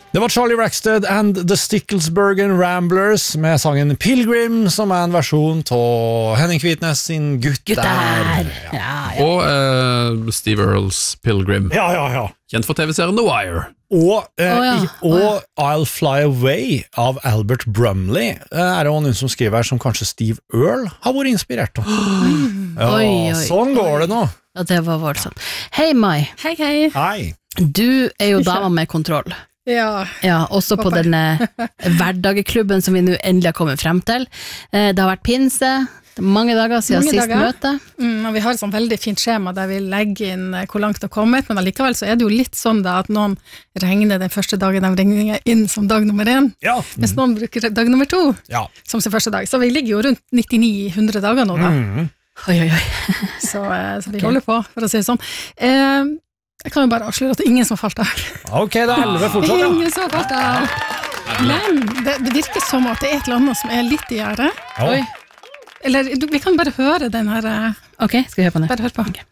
Det var Charlie Rackstead and the Sticklesbergen Ramblers med sangen Pilgrim, som en versjon av Henning Kvitnes sin Gutt der. Og Steve Earls Pilgrim. Ja. Kjent for TV-serien The Wire. Og I'll Fly Away av Albert Brumley det også noen som skriver her som kanskje Steve Earl har vært inspirert av. Sånn går det nå. Ja, det var voldsomt. Hei Mai. Hei. Du jo dama med kontroll. Ja, også på denne hverdageklubben som vi nå endelig har kommet frem til. Det har vært pinse, mange dager siden sist møte. Og vi har et sånn veldig fint skjema der vi legger inn hvor langt det har kommet, men allikevel så det jo litt sånn da at noen regner den første dagen de ringer inn som dag nummer 1, mens noen bruker dag nummer 2 som sin første dag. Så vi ligger jo rundt 99-100 dager nå da. Oi. Så vi holder på, for å si det sånn. Jeg kan jo bare avsløre at det ingen som har falt av. Ok, det 11 fortsatt, Ingen som har falt av. Men det virker som at det et eller annet som litt i gjære. Oi. Eller vi kan bare høre den her. Ok, skal vi høre på den? Bare hør på. Okay.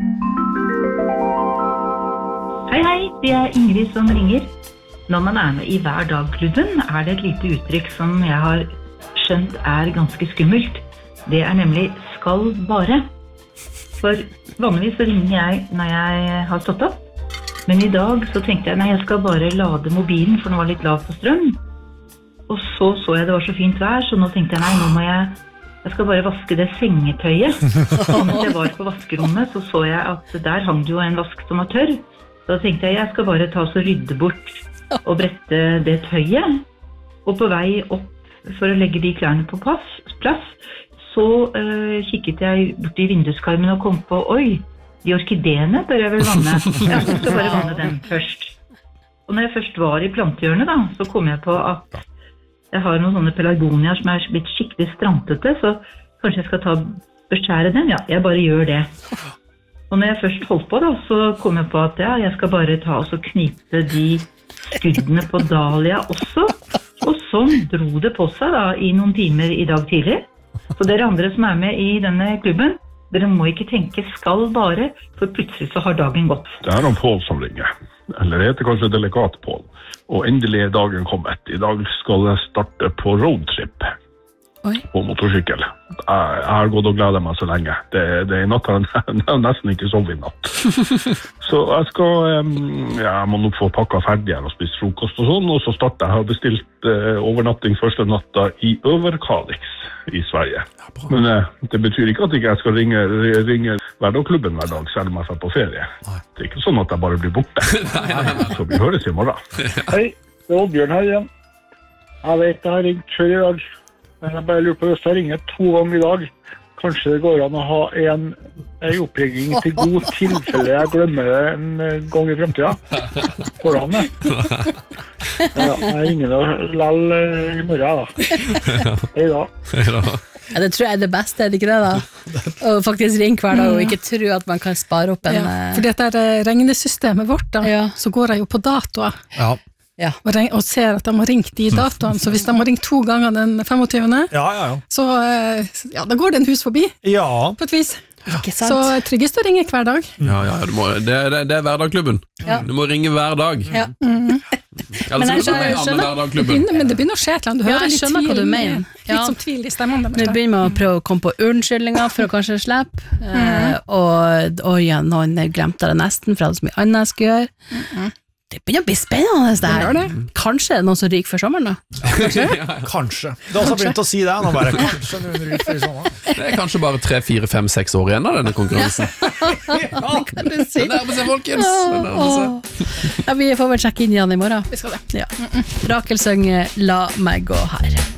Hei, det Ingrid som ringer. Når man med i Hver Dag-klubben, det et lite uttrykk som jeg har skjønt ganske skummelt. Det nemlig skal bare. For vanligvis så ringer jeg når jeg har stått opp. Men i dag så tenkte jeg, jeg skal bare lade mobilen, for den var litt lav på strøm. Og så jeg det var så fint vær, så nå tenkte jeg, nå må jeg skal bare vaske det sengetøyet. Og mens jeg var på vaskerommet, så jeg at der hang det jo en vask som var tørr. Så da tenkte jeg skal bare ta og rydde bort og brette det tøyet. Og på vei opp for å legge de klærne på plass, så kikket jeg bort i vinduskarmen og kom på, oi, de orkideene bør jeg vel vanne. Jeg skal bare vanne den først. Og når jeg først var i plantehjørnet da, så kom jeg på at jeg har noen sånne pelargonier som blitt skikkelig strantete, så kanskje jeg skal beskjære den? Ja, jeg bare gjør det. Og når jeg først holdt på da, så kom jeg på at jeg skal bare ta og knipe de skuddene på dahlia også. Og sånn dro det på seg da, i noen timer i dag tidlig. Så dere andre som med i denne klubben, dere må ikke tenke skal bare, for plutselig så har dagen gått. Det noen Pål som ringer, eller det heter kanskje delegat Pål. Og endelig dagen kommet. I dag skal jeg starte på roadtrip. Oi. På motorsykkel. Jeg har gått og gledet meg så lenge. Det I natt har jeg nesten ikke sovet I natt. Så jeg må nok få pakket ferdig og spist frokost og sånn, og så starter jeg. Jeg har bestilt overnatting første natta I Överkalix I Sverige. Men det betyr ikke at jeg skal ringe Hverdagklubben hver dag, selv om jeg på ferie. Det ikke sånn at jeg bare blir borte. Så vi høres I morgen. Hei, det Oddbjørn her igjen. Jeg vet jeg har ringt før I dag. Men jeg bare lurer på hvis jeg ringer 2 ganger I dag. Kanskje det går an å ha en oppringning til god tilfelle jeg glemmer det en gang I fremtiden. Går det an det? Ja, jeg ringer det lell I morgen da. Hei da. Ja, det tror jeg det beste, det ikke det da? Å faktisk ringe hver dag og ikke tro at man kan spare opp en... Fordi dette regnesystemet vårt da, så går jeg jo på datoer. Og ser at de har ringt I datoene, så hvis de har ringt 2 ganger den 25. Så da går det en hus forbi, på et vis. Så tryggest å ringe hver dag. Det Hverdagklubben. Du må ringe hver dag. Men jeg skjønner, det begynner å skje et eller annet. Du hører jeg skjønner hva du mener. Litt som tvil I stemmen. Nå begynner man å prøve å komme på unnskyldninger for å kanskje slippe, og noen glemte det nesten, for det så mye annet jeg skulle gjøre. Det begynner å bli spennende det her. Kanskje noen som ryker for sommeren da? Kanskje. Du har også begynt å si det, nå bare kanskje noen ryker for sommeren. Det kanskje bare 3, 4, 5, 6 år igjen av denne konkurransen. Det kan du si. Det nærmer seg, folkens. Vi får vel sjekke inn igjen I morgen. Vi skal det. Rakel synger La meg gå her.